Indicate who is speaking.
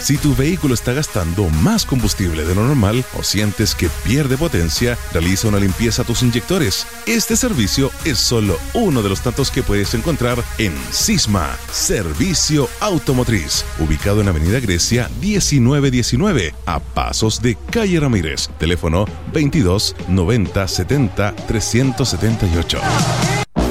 Speaker 1: Si tu vehículo está gastando más combustible de lo normal o sientes que pierde potencia, realiza una limpieza a tus inyectores. Este servicio es solo uno de los tantos que puedes encontrar en Sisma, Servicio Automotriz, ubicado en Avenida Grecia 1919, a pasos de Calle Ramírez. Teléfono 22 90 70 378.